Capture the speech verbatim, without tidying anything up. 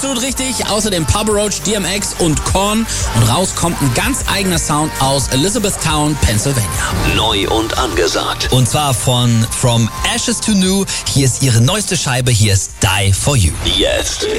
Absolut richtig. Außerdem Papa Roach, D M X und Korn. Und raus kommt ein ganz eigener Sound aus Elizabethtown, Pennsylvania. Neu und angesagt. Und zwar von From Ashes to New. Hier ist ihre neueste Scheibe. Hier ist Die For You. Jetzt